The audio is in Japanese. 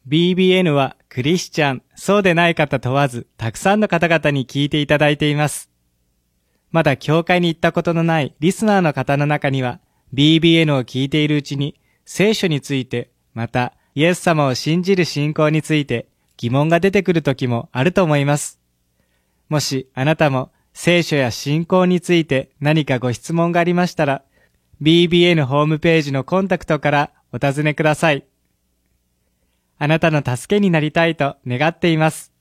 BBN はクリスチャン、そうでない方問わず、たくさんの方々に聞いていただいています。まだ教会に行ったことのないリスナーの方の中には、BBN を聞いているうちに、聖書について、またイエス様を信じる信仰について疑問が出てくる時もあると思います。もしあなたも聖書や信仰について何かご質問がありましたら、BBN ホームページのコンタクトからお尋ねください。あなたの助けになりたいと願っています。